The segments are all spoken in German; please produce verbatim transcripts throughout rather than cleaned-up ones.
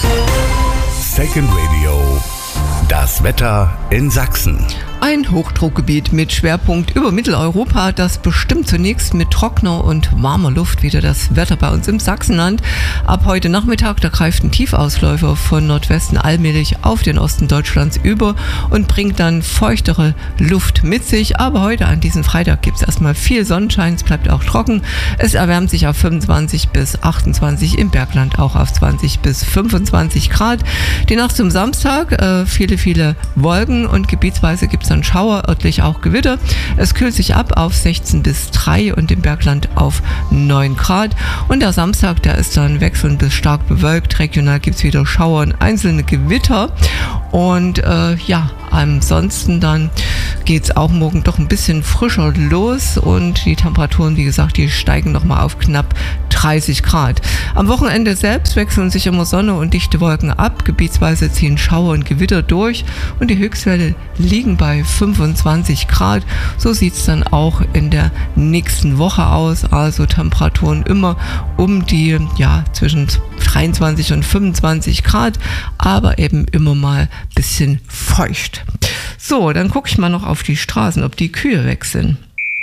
Second Radio. Das Wetter in Sachsen. Ein Hochdruckgebiet mit Schwerpunkt über Mitteleuropa, das bestimmt zunächst mit trockener und warmer Luft wieder das Wetter bei uns im Sachsenland. Ab heute Nachmittag, da greift ein Tiefausläufer von Nordwesten allmählich auf den Osten Deutschlands über und bringt dann feuchtere Luft mit sich. Aber heute an diesem Freitag gibt es erstmal viel Sonnenschein, es bleibt auch trocken. Es erwärmt sich auf fünfundzwanzig bis achtundzwanzig, im Bergland auch auf zwanzig bis fünfundzwanzig Grad. Die Nacht zum Samstag, äh, viele, viele Wolken und gebietsweise gibt es dann Schauer, örtlich auch Gewitter. Es kühlt sich ab auf sechzehn bis drei und im Bergland auf neun Grad. Und der Samstag, der ist dann wechselnd bis stark bewölkt. Regional gibt es wieder Schauer und einzelne Gewitter. Und äh, ja, ansonsten dann geht es auch morgen doch ein bisschen frischer los und die Temperaturen, wie gesagt, die steigen nochmal auf knapp dreißig Grad. Am Wochenende selbst wechseln sich immer Sonne und dichte Wolken ab. Gebietsweise ziehen Schauer und Gewitter durch und die Höchstwerte liegen bei fünfundzwanzig Grad. So sieht es dann auch in der nächsten Woche aus. Also Temperaturen immer um die, ja, zwischen dreiundzwanzig und fünfundzwanzig Grad, aber eben immer mal ein bisschen feucht. So, dann gucke ich mal noch auf die Straßen, ob die Kühe weg sind.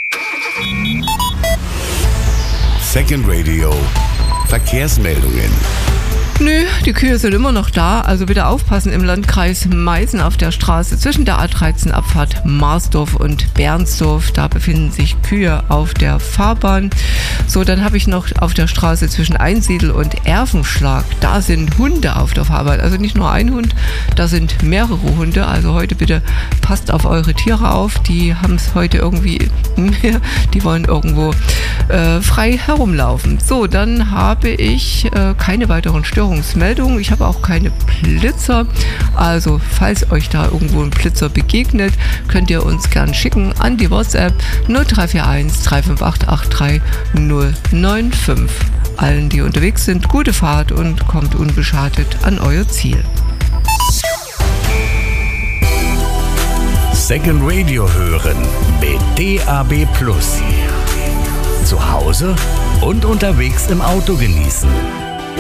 Second Radio. Verkehrsmeldungen. Nö, die Kühe sind immer noch da, also bitte aufpassen im Landkreis Meißen auf der Straße zwischen der A dreizehn Abfahrt Marsdorf und Bernsdorf. Da befinden sich Kühe auf der Fahrbahn. So, dann habe ich noch auf der Straße zwischen Einsiedel und Erfenschlag. Da sind Hunde auf der Fahrbahn, also nicht nur ein Hund, da sind mehrere Hunde. Also heute bitte passt auf eure Tiere auf, die haben es heute irgendwie mehr, die wollen irgendwo äh, frei herumlaufen. So, dann habe ich äh, keine weiteren Störungen. Ich habe auch keine Blitzer, also falls euch da irgendwo ein Blitzer begegnet, könnt ihr uns gern schicken an die WhatsApp null drei vier eins drei fünf acht acht drei null neun fünf. Allen, die unterwegs sind, gute Fahrt und kommt unbeschadet an euer Ziel. Second Radio hören mit D A B Plus. Zu Hause und unterwegs im Auto genießen.